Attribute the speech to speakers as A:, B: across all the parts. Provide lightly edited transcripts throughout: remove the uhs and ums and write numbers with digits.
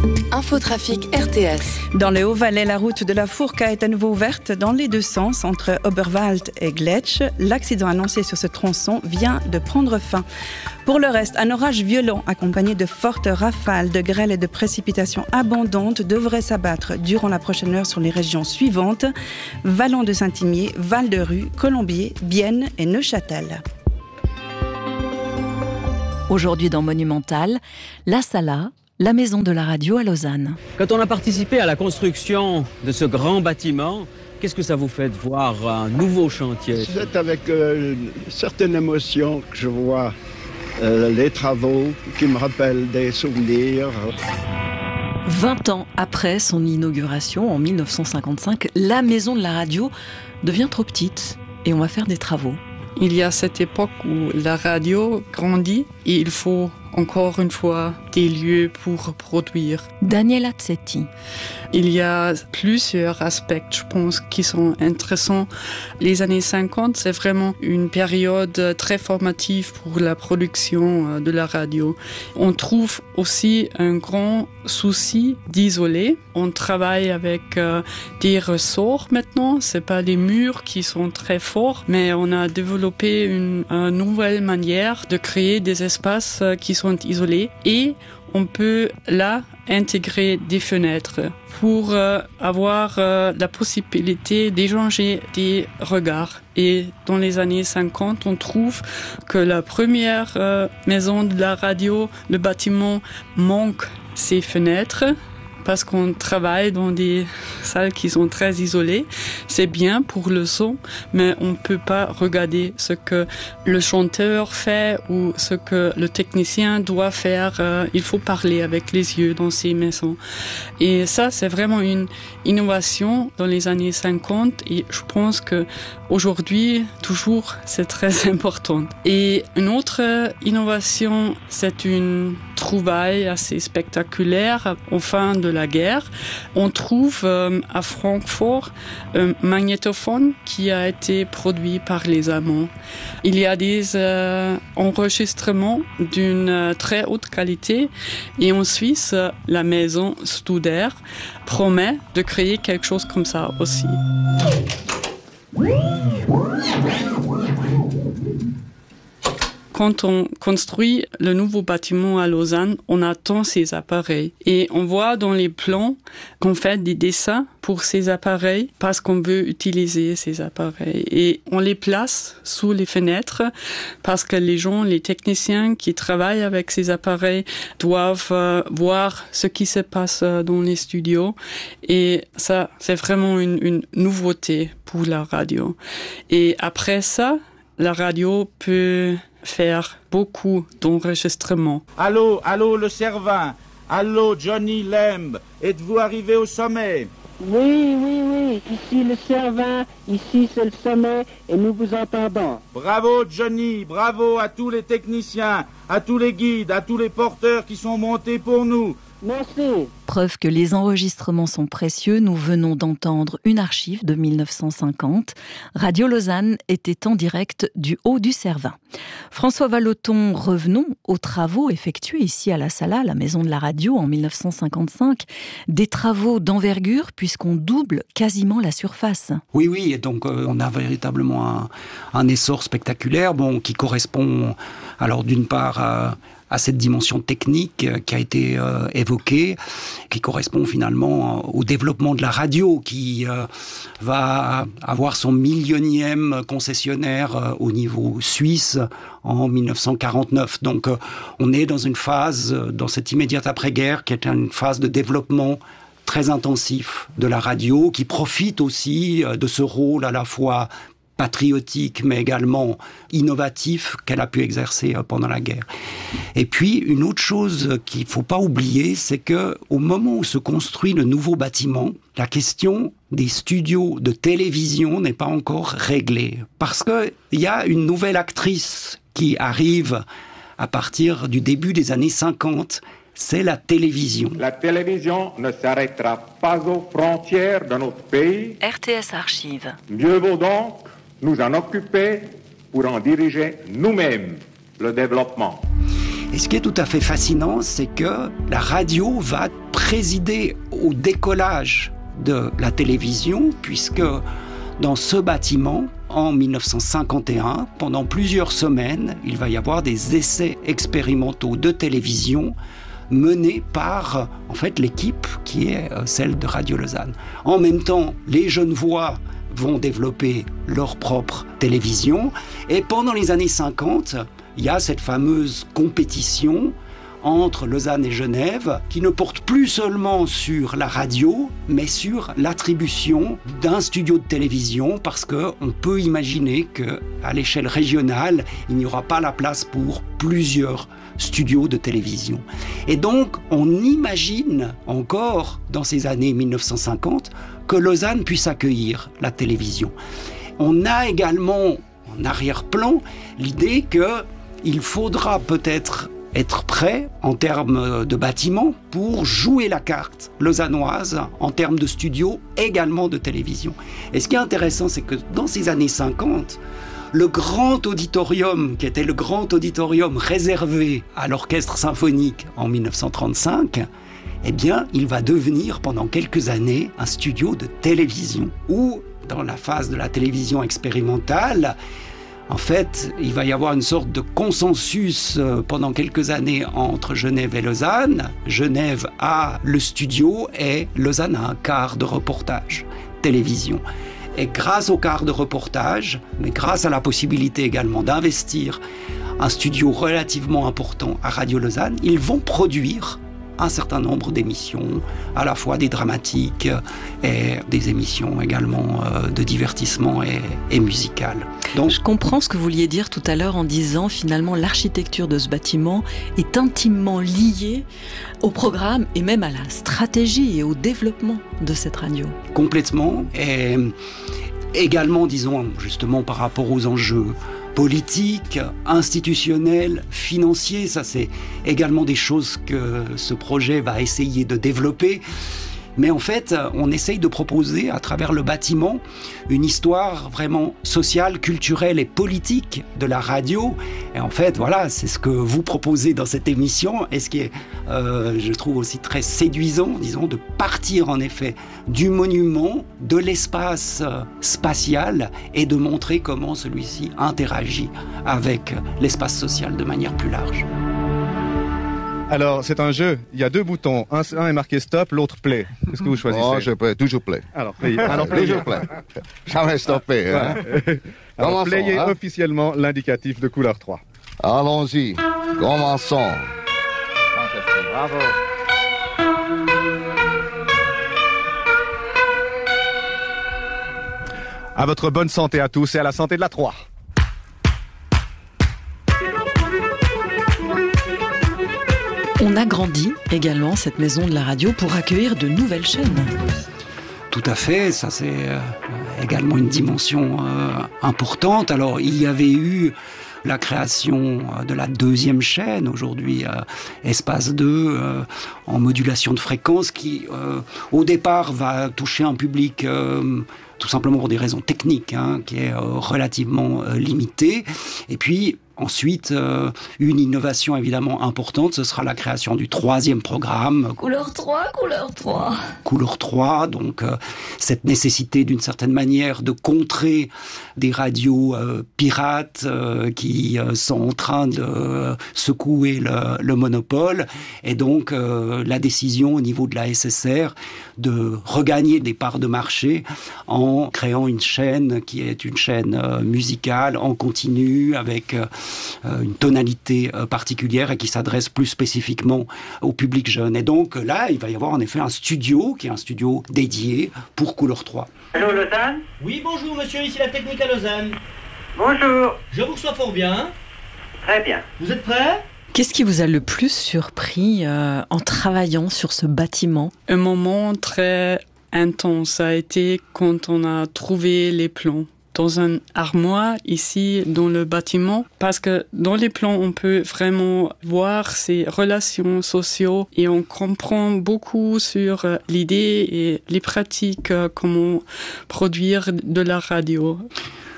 A: Infotrafic RTS.
B: Dans le Haut-Valais, la route de la Fourca est à nouveau ouverte dans les deux sens entre Oberwald et Gletsch. L'accident annoncé sur ce tronçon vient de prendre fin. Pour le reste, un orage violent accompagné de fortes rafales, de grêle et de précipitations abondantes devrait s'abattre durant la prochaine heure sur les régions suivantes: Vallon de Saint-Imier, Val-de-Rue, Colombier, Bienne et Neuchâtel.
C: Aujourd'hui dans Monumental, la Sala, la maison de la radio à Lausanne.
D: Quand on a participé à la construction de ce grand bâtiment, qu'est-ce que ça vous fait de voir un nouveau chantier?
E: C'est avec une certaine émotion que je vois les travaux qui me rappellent des souvenirs.
C: 20 ans après son inauguration en 1955, la maison de la radio devient trop petite et on va faire des travaux.
F: Il y a cette époque où la radio grandit et il faut encore une fois des lieux pour produire.
C: Daniela Tsetti.
F: Il y a plusieurs aspects, je pense, qui sont intéressants. Les années 50, c'est vraiment une période très formative pour la production de la radio. On trouve aussi un grand souci d'isoler. On travaille avec des ressorts maintenant. C'est pas les murs qui sont très forts, mais on a développé une nouvelle manière de créer des espaces qui sont isolés et on peut là intégrer des fenêtres pour avoir la possibilité d'échanger des regards. Et dans les années 50, on trouve que la première maison de la radio, le bâtiment manque ces fenêtres parce qu'on travaille dans des salles qui sont très isolées. C'est bien pour le son, mais on ne peut pas regarder ce que le chanteur fait ou ce que le technicien doit faire. Il faut parler avec les yeux dans ces maisons. Et ça, c'est vraiment une innovation dans les années 50 et je pense que aujourd'hui, toujours, c'est très important. Et une autre innovation, c'est une trouvaille assez spectaculaire en fin de la guerre. On trouve à Francfort un magnétophone qui a été produit par les Allemands. Il y a des enregistrements d'une très haute qualité et en Suisse, la maison Studer promet de créer quelque chose comme ça aussi. Quand on construit le nouveau bâtiment à Lausanne, on attend ces appareils. Et on voit dans les plans qu'on fait des dessins pour ces appareils parce qu'on veut utiliser ces appareils. Et on les place sous les fenêtres parce que les gens, les techniciens qui travaillent avec ces appareils doivent voir ce qui se passe dans les studios. Et ça, c'est vraiment une nouveauté pour la radio. Et après ça, la radio peut faire beaucoup d'enregistrements.
G: Allô, le Cervin. Allô, Johnny Lembe. Êtes-vous arrivé au sommet?
H: Oui. Ici le Cervin, ici c'est le sommet et nous vous entendons.
G: Bravo, Johnny. Bravo à tous les techniciens, à tous les guides, à tous les porteurs qui sont montés pour nous.
H: Merci.
C: Preuve que les enregistrements sont précieux, nous venons d'entendre une archive de 1950. Radio Lausanne était en direct du haut du Cervin. François Vallotton, revenons aux travaux effectués ici à la Sala, la maison de la radio, en 1955. Des travaux d'envergure puisqu'on double quasiment la surface.
I: Oui, et donc on a véritablement un essor spectaculaire qui correspond alors d'une part à cette dimension technique qui a été évoquée, qui correspond finalement au développement de la radio, qui va avoir son millionième concessionnaire au niveau suisse en 1949. Donc on est dans une phase, dans cette immédiate après-guerre, qui est une phase de développement très intensif de la radio, qui profite aussi de ce rôle à la fois patriotique, mais également innovatif qu'elle a pu exercer pendant la guerre. Et puis, une autre chose qu'il ne faut pas oublier, c'est qu'au moment où se construit le nouveau bâtiment, la question des studios de télévision n'est pas encore réglée. Parce qu'il y a une nouvelle actrice qui arrive à partir du début des années 50, c'est la télévision.
J: La télévision ne s'arrêtera pas aux frontières de notre pays.
C: RTS Archives.
J: Mieux vaut donc nous en occuper pour en diriger nous-mêmes le développement.
I: Et ce qui est tout à fait fascinant, c'est que la radio va présider au décollage de la télévision, puisque dans ce bâtiment, en 1951, pendant plusieurs semaines, il va y avoir des essais expérimentaux de télévision menés par en fait l'équipe qui est celle de Radio Lausanne. En même temps, les jeunes voix vont développer leur propre télévision, et pendant les années 50, il y a cette fameuse compétition entre Lausanne et Genève, qui ne porte plus seulement sur la radio, mais sur l'attribution d'un studio de télévision, parce qu'on peut imaginer qu'à l'échelle régionale, il n'y aura pas la place pour plusieurs studios de télévision. Et donc, on imagine encore, dans ces années 1950, que Lausanne puisse accueillir la télévision. On a également, en arrière-plan, l'idée qu'il faudra peut-être être prêt en termes de bâtiments pour jouer la carte lausannoise en termes de studios, également de télévision. Et ce qui est intéressant, c'est que dans ces années 50, le grand auditorium, qui était le grand auditorium réservé à l'orchestre symphonique en 1935, eh bien, il va devenir pendant quelques années un studio de télévision, où, dans la phase de la télévision expérimentale, en fait, il va y avoir une sorte de consensus pendant quelques années entre Genève et Lausanne. Genève a le studio et Lausanne a un quart de reportage télévision. Et grâce au quart de reportage, mais grâce à la possibilité également d'investir un studio relativement important à Radio Lausanne, ils vont produire un certain nombre d'émissions, à la fois des dramatiques et des émissions également de divertissement et musicales.
C: Donc, je comprends ce que vous vouliez dire tout à l'heure en disant finalement l'architecture de ce bâtiment est intimement liée au programme et même à la stratégie et au développement de cette radio.
I: Complètement, et également, disons, justement par rapport aux enjeux politique, institutionnel, financier, ça c'est également des choses que ce projet va essayer de développer. Mais en fait, on essaye de proposer à travers le bâtiment une histoire vraiment sociale, culturelle et politique de la radio. Et en fait, voilà, c'est ce que vous proposez dans cette émission. Et ce qui est, je trouve aussi très séduisant, disons, de partir en effet du monument, de l'espace spatial et de montrer comment celui-ci interagit avec l'espace social de manière plus large.
A: Alors, c'est un jeu. Il y a deux boutons. Un est marqué stop, l'autre play. Qu'est-ce que vous choisissez?
K: Oh, je play, toujours play.
A: Alors, play.
K: Toujours play. Jamais stopper. Hein?
A: Alors, playez officiellement l'indicatif de couleur 3.
K: Allons-y. Commençons.
A: Bravo. À votre bonne santé à tous et à la santé de la 3.
C: On agrandit également cette maison de la radio pour accueillir de nouvelles chaînes.
I: Tout à fait, ça c'est également une dimension importante. Alors il y avait eu la création de la deuxième chaîne, aujourd'hui Espace 2, en modulation de fréquence, qui au départ va toucher un public tout simplement pour des raisons techniques, qui est relativement limité. Et puis ensuite, une innovation évidemment importante, ce sera la création du troisième programme.
L: Couleur 3, couleur 3.
I: Couleur 3, donc cette nécessité d'une certaine manière de contrer des radios pirates qui sont en train de secouer le monopole. Et donc la décision au niveau de la SSR de regagner des parts de marché en créant une chaîne qui est une chaîne musicale en continu avec une tonalité particulière et qui s'adresse plus spécifiquement au public jeune. Et donc là, il va y avoir en effet un studio qui est un studio dédié pour Couleur 3.
M: Allô, Lausanne?
N: Oui, bonjour monsieur, ici la technique à Lausanne.
M: Bonjour.
N: Je vous reçois fort bien.
M: Très bien.
N: Vous êtes prêts?
C: Qu'est-ce qui vous a le plus surpris en travaillant sur ce bâtiment?
F: Un moment très intense a été quand on a trouvé les plans dans un armoire ici dans le bâtiment, parce que dans les plans on peut vraiment voir ces relations sociales et on comprend beaucoup sur l'idée et les pratiques, comment produire de la radio.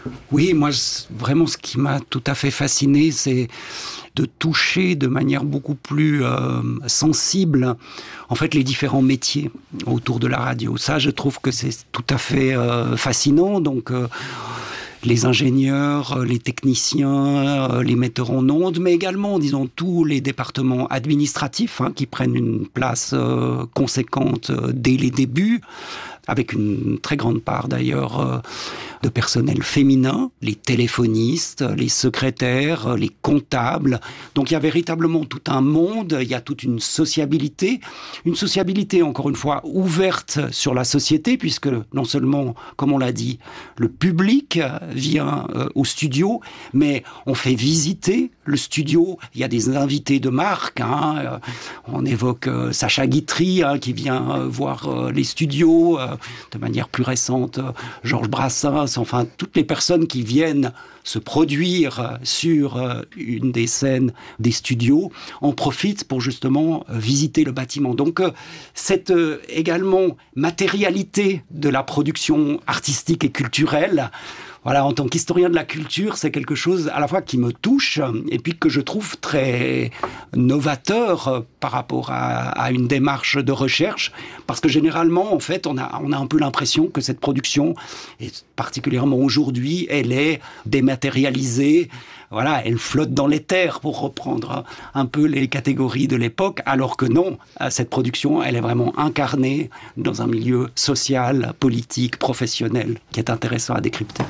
I: Oui, moi, vraiment, ce qui m'a tout à fait fasciné, c'est de toucher de manière beaucoup plus sensible, en fait, les différents métiers autour de la radio. Ça, je trouve que c'est tout à fait fascinant. Donc, les ingénieurs, les techniciens, les metteurs en ondes, mais également, disons, tous les départements administratifs qui prennent une place conséquente dès les débuts, avec une très grande part d'ailleurs de personnel féminin, les téléphonistes, les secrétaires, les comptables. Donc il y a véritablement tout un monde, il y a toute une sociabilité encore une fois ouverte sur la société, puisque non seulement, comme on l'a dit, le public vient au studio, mais on fait visiter le studio. Il y a des invités de marque, on évoque Sacha Guitry qui vient voir les studios, de manière plus récente Georges Brassens, enfin toutes les personnes qui viennent se produire sur une des scènes des studios en profitent pour justement visiter le bâtiment. Donc cette également matérialité de la production artistique et culturelle, voilà, en tant qu'historien de la culture, c'est quelque chose à la fois qui me touche et puis que je trouve très novateur par rapport à une démarche de recherche, parce que généralement, en fait, on a un peu l'impression que cette production, et particulièrement aujourd'hui, elle est dématérialisée. Voilà, elle flotte dans l'éther, pour reprendre un peu les catégories de l'époque, alors que non, cette production, elle est vraiment incarnée dans un milieu social, politique, professionnel, qui est intéressant à décrypter.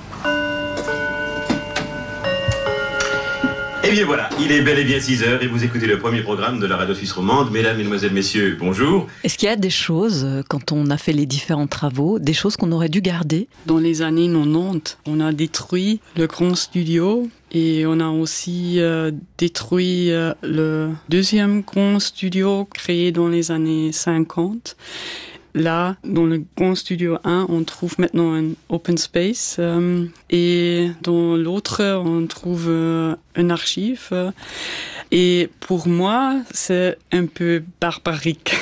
O: Et bien voilà, il est bel et bien 6h et vous écoutez le premier programme de la radio suisse romande. Mesdames, Mesdemoiselles, Messieurs, bonjour.
C: Est-ce qu'il y a des choses, quand on a fait les différents travaux, des choses qu'on aurait dû garder ?
F: Dans les années 90, on a détruit le grand studio et on a aussi détruit le deuxième grand studio créé dans les années 50. Là, dans le grand studio 1, on trouve maintenant un open space et dans l'autre, on trouve un archive. Et pour moi, c'est un peu barbarique.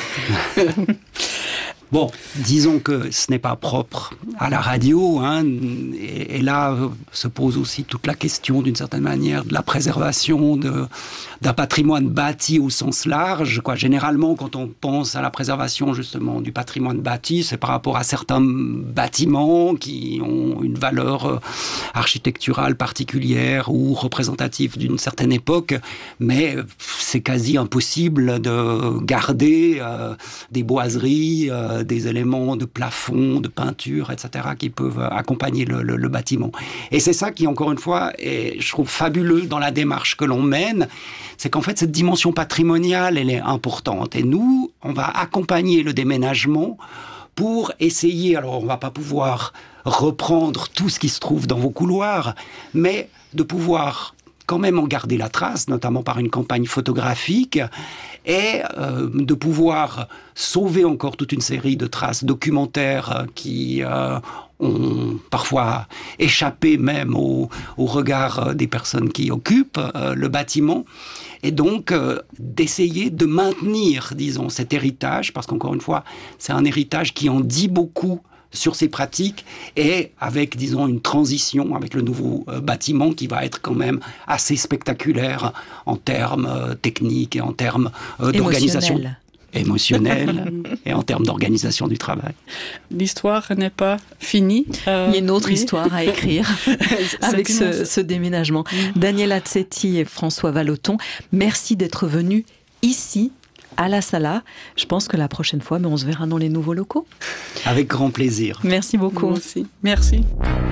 I: Bon, disons que ce n'est pas propre à la radio, et là se pose aussi toute la question, d'une certaine manière, de la préservation d'un patrimoine bâti au sens large. Généralement, quand on pense à la préservation justement du patrimoine bâti, c'est par rapport à certains bâtiments qui ont une valeur architecturale particulière ou représentative d'une certaine époque, mais c'est quasi impossible de garder des boiseries, des éléments de plafond, de peinture, etc., qui peuvent accompagner le bâtiment. Et c'est ça qui, encore une fois, est, je trouve, fabuleux dans la démarche que l'on mène, c'est qu'en fait, cette dimension patrimoniale, elle est importante. Et nous, on va accompagner le déménagement pour essayer, alors on ne va pas pouvoir reprendre tout ce qui se trouve dans vos couloirs, mais de pouvoir quand même en garder la trace, notamment par une campagne photographique, et de pouvoir sauver encore toute une série de traces documentaires qui ont parfois échappé même au regard des personnes qui occupent le bâtiment, et donc d'essayer de maintenir, disons, cet héritage, parce qu'encore une fois, c'est un héritage qui en dit beaucoup sur ces pratiques, et avec, disons, une transition avec le nouveau bâtiment qui va être quand même assez spectaculaire en termes techniques et en termes d'organisation émotionnelle et en termes d'organisation du travail.
F: L'histoire n'est pas finie.
C: Il y a une autre histoire à écrire avec ce déménagement. Daniela Tsetti et François Vallotton, merci d'être venus ici à la Sala. Je pense que la prochaine fois, on se verra dans les nouveaux locaux.
I: Avec grand plaisir.
C: Merci beaucoup.
F: Moi aussi. Merci.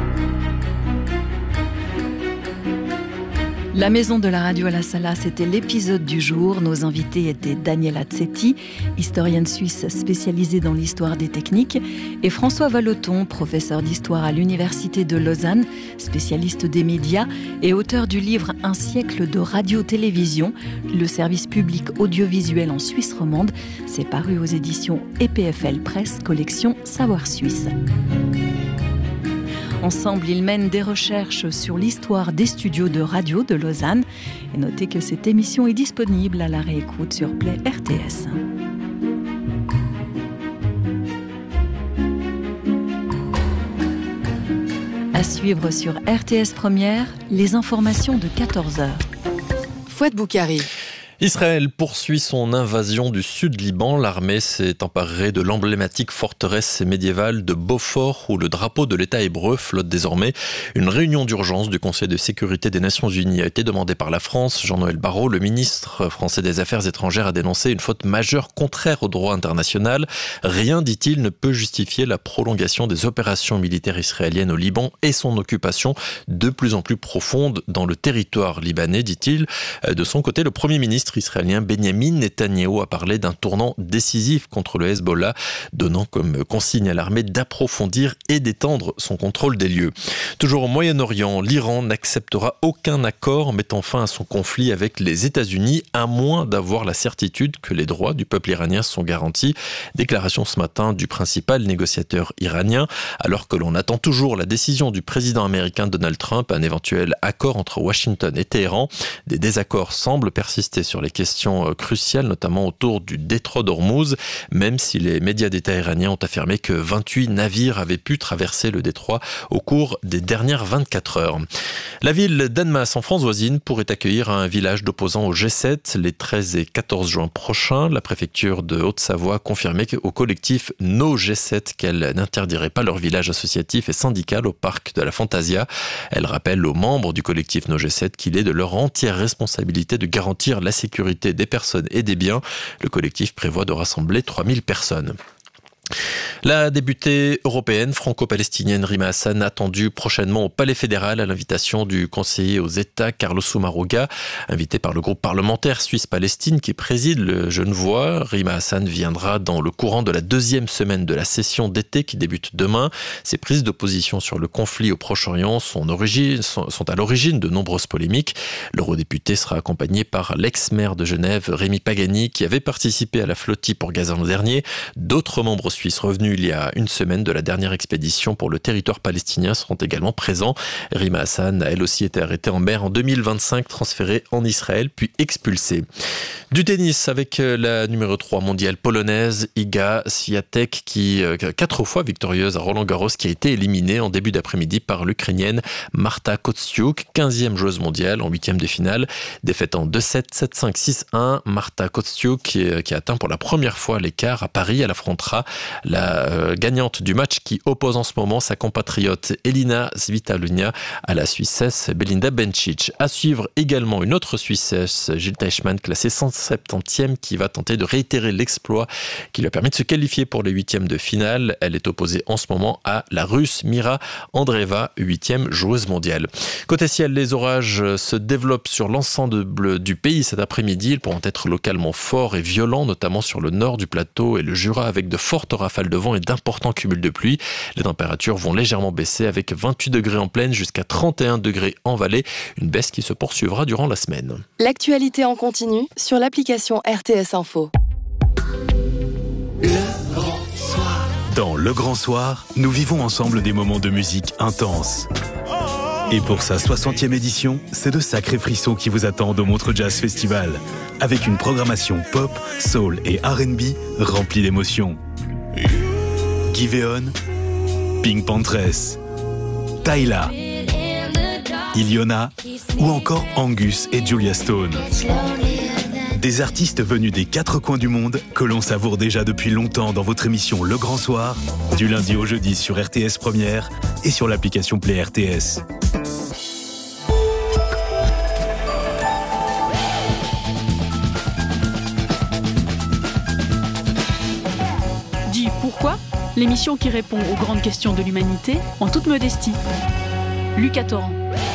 C: La maison de la radio à la Sala, c'était l'épisode du jour. Nos invités étaient Daniela Tsetti, historienne suisse spécialisée dans l'histoire des techniques, et François Vallotton, professeur d'histoire à l'Université de Lausanne, spécialiste des médias et auteur du livre Un siècle de radio-télévision, le service public audiovisuel en Suisse romande. C'est paru aux éditions EPFL Presse, collection Savoir Suisse. Ensemble, ils mènent des recherches sur l'histoire des studios de radio de Lausanne. Et notez que cette émission est disponible à la réécoute sur Play RTS. À suivre sur RTS Première les informations de 14h.
P: Fouad Boukari.
Q: Israël poursuit son invasion du sud-Liban. L'armée s'est emparée de l'emblématique forteresse médiévale de Beaufort où le drapeau de l'État hébreu flotte désormais. Une réunion d'urgence du Conseil de sécurité des Nations Unies a été demandée par la France. Jean-Noël Barrot, le ministre français des Affaires étrangères, a dénoncé une faute majeure contraire au droit international. Rien, dit-il, ne peut justifier la prolongation des opérations militaires israéliennes au Liban et son occupation de plus en plus profonde dans le territoire libanais, dit-il. De son côté, le Premier ministre israélien Benyamin Netanyahou a parlé d'un tournant décisif contre le Hezbollah, donnant comme consigne à l'armée d'approfondir et d'étendre son contrôle des lieux. Toujours au Moyen-Orient, l'Iran n'acceptera aucun accord mettant fin à son conflit avec les États-Unis, à moins d'avoir la certitude que les droits du peuple iranien sont garantis. Déclaration ce matin du principal négociateur iranien, alors que l'on attend toujours la décision du président américain Donald Trump, un éventuel accord entre Washington et Téhéran. Des désaccords semblent persister sur les questions cruciales, notamment autour du détroit d'Ormuz, même si les médias d'État iraniens ont affirmé que 28 navires avaient pu traverser le détroit au cours des dernières 24 heures. La ville d'Annemasse, en France voisine, pourrait accueillir un village d'opposants au G7 les 13 et 14 juin prochains. La préfecture de Haute-Savoie a confirmé au collectif No G7 qu'elle n'interdirait pas leur village associatif et syndical au parc de la Fantasia. Elle rappelle aux membres du collectif No G7 qu'il est de leur entière responsabilité de garantir la sécurité des personnes et des biens. Le collectif prévoit de rassembler 3000 personnes. La députée européenne franco-palestinienne Rima Hassan attendue prochainement au Palais fédéral à l'invitation du conseiller aux États Carlos Soumaroga, invité par le groupe parlementaire Suisse-Palestine qui préside le Genevois. Rima Hassan viendra dans le courant de la deuxième semaine de la session d'été qui débute demain. Ses prises de position sur le conflit au Proche-Orient sont à l'origine de nombreuses polémiques. L'eurodéputé sera accompagné par l'ex-maire de Genève, Rémi Pagani, qui avait participé à la flottille pour Gaza l'an dernier. D'autres membres suisses revenus il y a une semaine de la dernière expédition pour le territoire palestinien seront également présents. Rima Hassan a elle aussi été arrêtée en mer en 2025, transférée en Israël puis expulsée. Du tennis avec la numéro 3 mondiale polonaise Iga Swiatek qui 4 fois victorieuse à Roland-Garros qui a été éliminée en début d'après-midi par l'Ukrainienne Marta Kostyuk, 15e joueuse mondiale en 8e de finale. Défaite en 2-7, 7-5, 6-1. Marta Kostyuk qui a atteint pour la première fois l'écart à Paris. Elle affrontera la gagnante du match qui oppose en ce moment sa compatriote Elina Svitolina à la Suissesse Belinda Bencic. À suivre également une autre Suissesse, Jule Teichmann, classée 170e, qui va tenter de réitérer l'exploit qui lui a permis de se qualifier pour les 8e de finale. Elle est opposée en ce moment à la Russe Mira Andreeva, 8e joueuse mondiale. Côté ciel, les orages se développent sur l'ensemble du pays cet après-midi. Ils pourront être localement forts et violents, notamment sur le nord du plateau et le Jura, avec de fortes rafales de vent et d'importants cumuls de pluie. Les températures vont légèrement baisser avec 28 degrés en plaine jusqu'à 31 degrés en vallée. Une baisse qui se poursuivra durant la semaine.
P: L'actualité en continu sur l'application RTS Info.
R: Le Grand Soir. Dans Le Grand Soir, nous vivons ensemble des moments de musique intenses. Et pour sa 60e édition, c'est de sacrés frissons qui vous attendent au Montreux Jazz Festival, avec une programmation pop, soul et R&B remplie d'émotions. Giveon, Pink Panthers, Tyla, Iliona ou encore Angus et Julia Stone. Des artistes venus des 4 coins du monde que l'on savoure déjà depuis longtemps dans votre émission Le Grand Soir, du lundi au jeudi sur RTS Première et sur l'application Play RTS.
S: Dis pourquoi ? L'émission qui répond aux grandes questions de l'humanité en toute modestie. Lucas Torrent.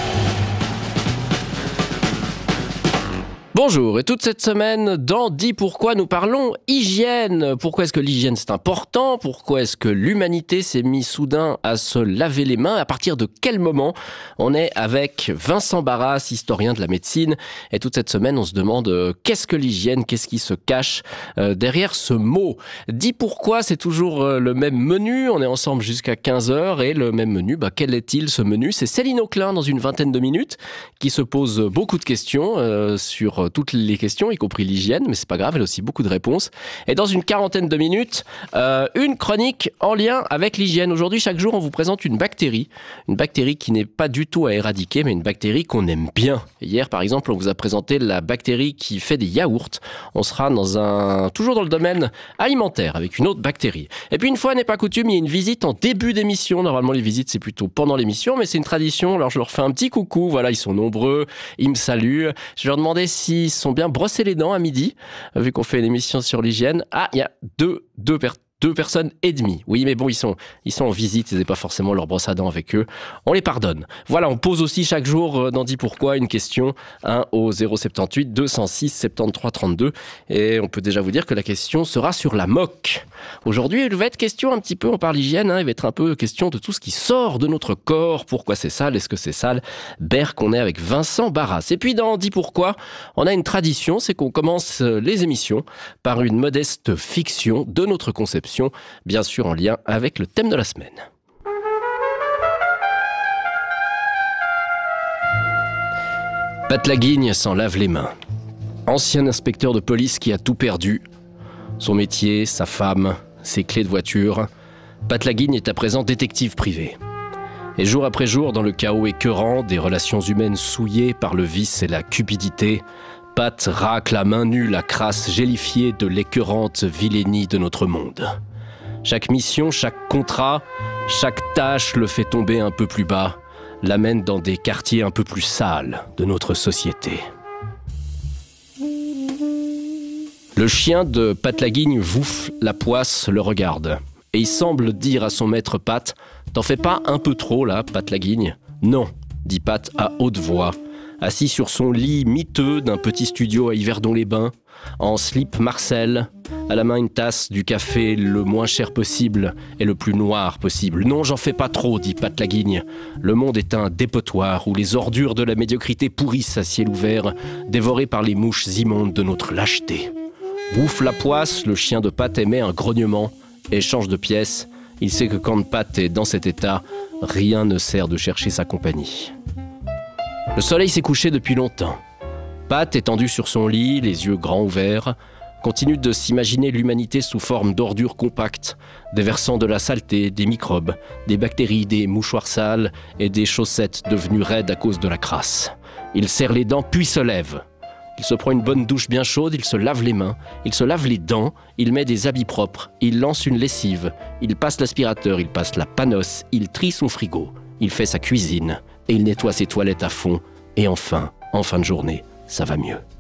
T: Bonjour, et toute cette semaine, dans Dis pourquoi, nous parlons hygiène. Pourquoi est-ce que l'hygiène c'est important ? Pourquoi est-ce que l'humanité s'est mis soudain à se laver les mains ? À partir de quel moment ? On est avec Vincent Barras, historien de la médecine. Et toute cette semaine, on se demande qu'est-ce que l'hygiène ? Qu'est-ce qui se cache derrière ce mot ? Dis pourquoi, c'est toujours le même menu. On est ensemble jusqu'à 15h. Et le même menu, quel est-il ce menu ? C'est Céline Auclin, dans une vingtaine de minutes, qui se pose beaucoup de questions sur sur toutes les questions, y compris l'hygiène, mais c'est pas grave, elle a aussi beaucoup de réponses. Et dans une quarantaine de minutes, une chronique en lien avec l'hygiène. Aujourd'hui, chaque jour, on vous présente une bactérie qui n'est pas du tout à éradiquer, mais une bactérie qu'on aime bien. Hier, par exemple, on vous a présenté la bactérie qui fait des yaourts. On sera toujours dans le domaine alimentaire, avec une autre bactérie. Et puis, une fois n'est pas coutume, il y a une visite en début d'émission. Normalement, les visites, c'est plutôt pendant l'émission, mais c'est une tradition. Alors, je leur fais un petit coucou. Voilà, ils sont nombreux, ils me saluent. Je vais leur demander s'ils sont bien brossés les dents à midi, vu qu'on fait une émission sur l'hygiène. Ah, il y a deux personnes et demie. Oui, mais bon, ils sont en visite, ils n'avaient pas forcément leur brosse à dents avec eux. On les pardonne. Voilà, on pose aussi chaque jour dans Dis Pourquoi une question au 078 206 73 32. Et on peut déjà vous dire que la question sera sur la moque. Aujourd'hui, il va être question un petit peu, on parle hygiène, il va être un peu question de tout ce qui sort de notre corps. Pourquoi c'est sale? Est-ce que c'est sale? Berck, on est avec Vincent Barras. Et puis dans Dis Pourquoi, on a une tradition, c'est qu'on commence les émissions par une modeste fiction de notre conception, bien sûr en lien avec le thème de la semaine. Pat Laguigne s'en lave les mains. Ancien inspecteur de police qui a tout perdu. Son métier, sa femme, ses clés de voiture. Pat Laguigne est à présent détective privé. Et jour après jour, dans le chaos écœurant des relations humaines souillées par le vice et la cupidité, Pat racle à main nue la crasse gélifiée de l'écœurante vilainie de notre monde. Chaque mission, chaque contrat, chaque tâche le fait tomber un peu plus bas, l'amène dans des quartiers un peu plus sales de notre société. Le chien de Pat Laguigne, Vouf la Poisse, le regarde. Et il semble dire à son maître Pat, « T'en fais pas un peu trop là, Pat Laguigne ?»« Non, » dit Pat à haute voix, assis sur son lit miteux d'un petit studio à Yverdon-les-Bains, en slip Marcel, à la main une tasse du café le moins cher possible et le plus noir possible. « Non, j'en fais pas trop, » dit Pat Laguigne. « Le monde est un dépotoir où les ordures de la médiocrité pourrissent à ciel ouvert, dévorées par les mouches immondes de notre lâcheté. » Ouf la Poisse, le chien de Pat, émet un grognement et change de pièce. Il sait que quand Pat est dans cet état, rien ne sert de chercher sa compagnie. Le soleil s'est couché depuis longtemps. Pat, étendu sur son lit, les yeux grands ouverts, continue de s'imaginer l'humanité sous forme d'ordures compactes, déversant de la saleté, des microbes, des bactéries, des mouchoirs sales et des chaussettes devenues raides à cause de la crasse. Il serre les dents puis se lève. Il se prend une bonne douche bien chaude, il se lave les mains, il se lave les dents, il met des habits propres, il lance une lessive, il passe l'aspirateur, il passe la panosse, il trie son frigo, il fait sa cuisine et il nettoie ses toilettes à fond. Et enfin, en fin de journée, ça va mieux.